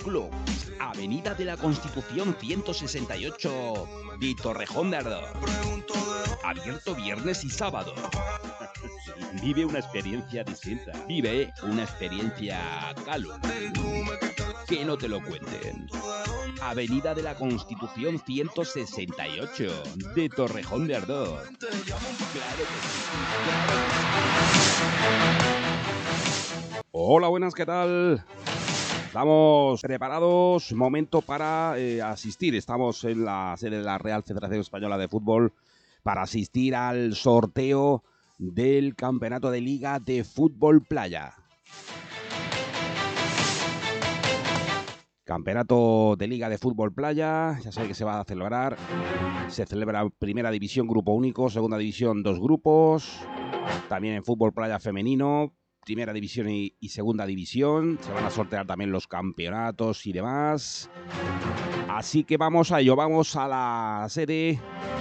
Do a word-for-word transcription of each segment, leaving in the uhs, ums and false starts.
Club, Avenida de la Constitución ciento sesenta y ocho de Torrejón de Ardoz. Abierto viernes y sábado. Vive una experiencia distinta. Vive una experiencia Calum. Que no te lo cuenten. Avenida de la Constitución ciento sesenta y ocho de Torrejón de Ardoz. Claro que sí. Hola, buenas, ¿qué tal? Estamos preparados, momento para eh, asistir. Estamos en la sede de la Real Federación Española de Fútbol para asistir al sorteo del Campeonato de Liga de Fútbol Playa. Campeonato de Liga de Fútbol Playa, ya sabéis que se va a celebrar. Se celebra Primera División, Grupo Único, Segunda División, dos grupos. También en Fútbol Playa Femenino, Primera División y, y Segunda División. Se van a sortear también los campeonatos y demás. Así que vamos a ello, vamos a la sede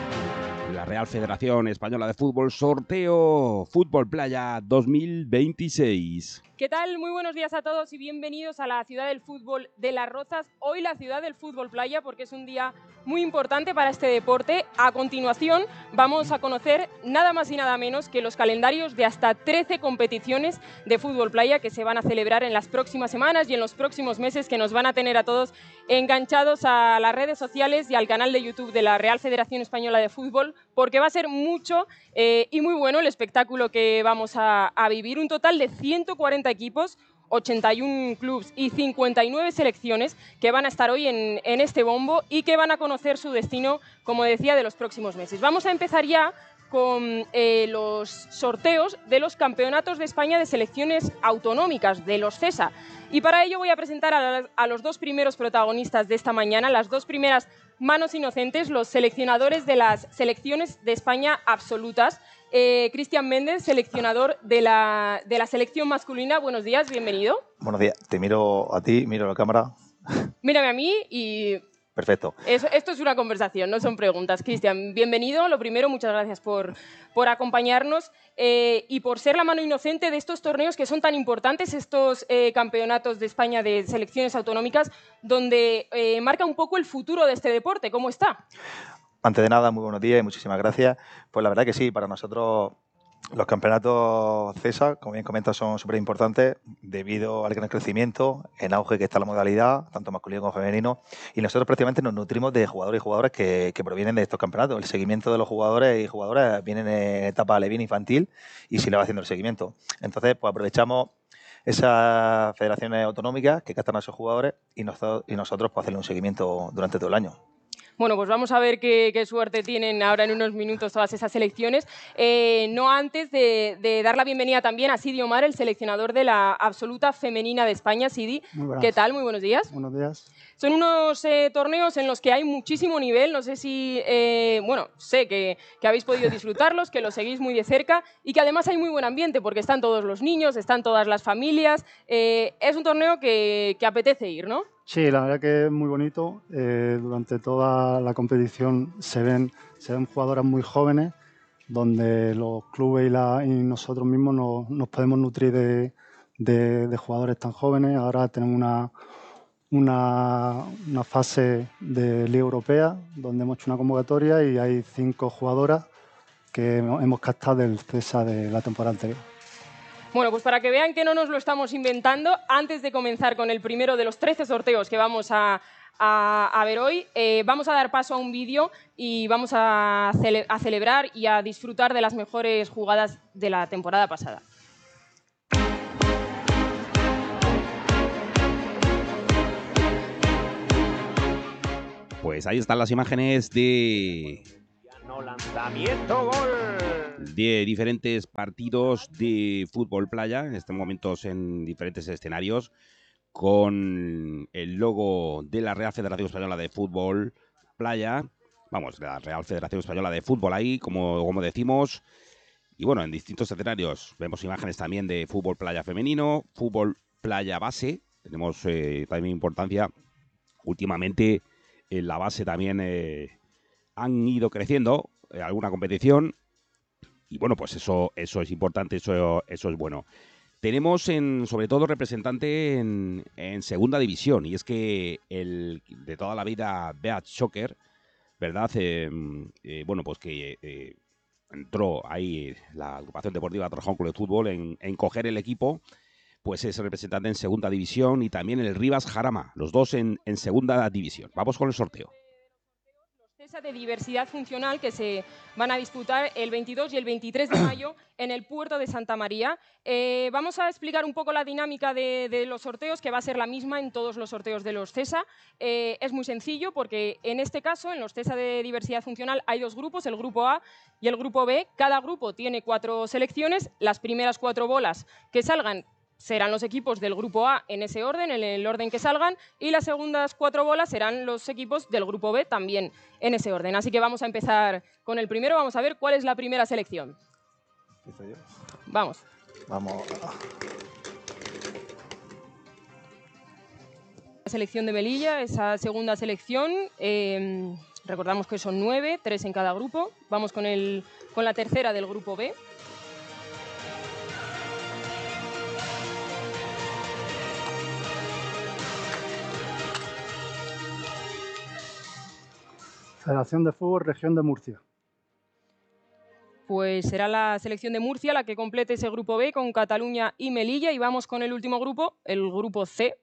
de la Real Federación Española de Fútbol, sorteo Fútbol Playa dos mil veintiséis. ¿Qué tal? Muy buenos días a todos y bienvenidos a la ciudad del fútbol de Las Rozas. Hoy la ciudad del fútbol playa porque es un día muy importante para este deporte. A continuación vamos a conocer nada más y nada menos que los calendarios de hasta trece competiciones de fútbol playa que se van a celebrar en las próximas semanas y en los próximos meses, que nos van a tener a todos enganchados a las redes sociales y al canal de YouTube de la Real Federación Española de Fútbol, porque va a ser mucho eh, y muy bueno el espectáculo que vamos a, a vivir. Un total de ciento cuarenta equipos, ochenta y uno clubes y cincuenta y nueve selecciones que van a estar hoy en, en este bombo y que van a conocer su destino, como decía, de los próximos meses. Vamos a empezar ya con eh, los sorteos de los campeonatos de España de selecciones autonómicas, de los CESA. Y para ello voy a presentar a, la, a los dos primeros protagonistas de esta mañana, las dos primeras manos inocentes, los seleccionadores de las selecciones de España absolutas. Eh, Cristian Méndez, seleccionador de la, de la selección masculina. Buenos días, bienvenido. Buenos días, te miro a ti, miro a la cámara. Mírame a mí y... Perfecto. Eso, esto es una conversación, no son preguntas. Cristian, bienvenido. Lo primero, muchas gracias por, por acompañarnos eh, y por ser la mano inocente de estos torneos que son tan importantes, estos eh, campeonatos de España de selecciones autonómicas, donde eh, marca un poco el futuro de este deporte. ¿Cómo está? Antes de nada, muy buenos días y muchísimas gracias. Pues la verdad que sí, para nosotros los campeonatos CESA, como bien comentas, son súper importantes debido al gran crecimiento, en auge que está la modalidad, tanto masculino como femenino, y nosotros prácticamente nos nutrimos de jugadores y jugadoras que, que provienen de estos campeonatos. El seguimiento de los jugadores y jugadoras viene en etapa alevín infantil y se le va haciendo el seguimiento. Entonces, pues aprovechamos esas federaciones autonómicas que captan a esos jugadores y nosotros, y nosotros pues hacerle un seguimiento durante todo el año. Bueno, pues vamos a ver qué, qué suerte tienen ahora en unos minutos todas esas selecciones. Eh, no antes de, de dar la bienvenida también a Sidi Omar, el seleccionador de la absoluta femenina de España. Sidi, ¿qué tal? Muy buenos días. Buenos días. Son unos eh, torneos en los que hay muchísimo nivel. No sé si, eh, bueno, sé que, que habéis podido disfrutarlos, que los seguís muy de cerca y que además hay muy buen ambiente porque están todos los niños, están todas las familias. Eh, es un torneo que, que apetece ir, ¿no? Sí, la verdad que es muy bonito. Eh, durante toda la competición se ven, se ven jugadoras muy jóvenes, donde los clubes y, la, y nosotros mismos nos, nos podemos nutrir de, de, de jugadores tan jóvenes. Ahora tenemos una, una, una fase de Liga Europea, donde hemos hecho una convocatoria y hay cinco jugadoras que hemos captado del CESA de la temporada anterior. Bueno, pues para que vean que no nos lo estamos inventando, antes de comenzar con el primero de los trece sorteos que vamos a, a, a ver hoy, eh, vamos a dar paso a un vídeo y vamos a, cele a celebrar y a disfrutar de las mejores jugadas de la temporada pasada. Pues ahí están las imágenes de... Lanzamiento, gol. de diferentes partidos de fútbol playa, en estos momentos en diferentes escenarios, con el logo de la Real Federación Española de Fútbol Playa, vamos, la Real Federación Española de Fútbol ahí, como, como decimos, y bueno, en distintos escenarios vemos imágenes también de fútbol playa femenino, fútbol playa base, tenemos eh, también importancia, últimamente en la base también eh, han ido creciendo eh, alguna competición, y bueno, pues eso, eso es importante, eso, eso es bueno. Tenemos en, sobre todo representante en, en segunda división, y es que el de toda la vida Beat Schocker, ¿verdad? Eh, eh, bueno, pues que eh, entró ahí la agrupación deportiva Torrejón Club de Fútbol en, en coger el equipo, pues es representante en segunda división, y también el Rivas Jarama, los dos en, en segunda división. Vamos con el sorteo. De diversidad funcional que se van a disputar el veintidós y el veintitrés de mayo en el puerto de Santa María. Eh, vamos a explicar un poco la dinámica de, de los sorteos, que va a ser la misma en todos los sorteos de los CESA. Eh, es muy sencillo porque en este caso, en los CESA de diversidad funcional, hay dos grupos, el grupo A y el grupo B. Cada grupo tiene cuatro selecciones. Las primeras cuatro bolas que salgan serán los equipos del grupo A en ese orden, en el orden que salgan, y las segundas cuatro bolas serán los equipos del grupo B también en ese orden. Así que vamos a empezar con el primero. Vamos a ver cuál es la primera selección. ¿Empiezo yo? Vamos. Vamos. La selección de Melilla, esa segunda selección. Eh, recordamos que son nueve, tres en cada grupo. Vamos con, el, con la tercera del grupo B. Federación de Fútbol Región de Murcia. Pues será la selección de Murcia la que complete ese grupo B con Cataluña y Melilla. Y vamos con el último grupo, el grupo C.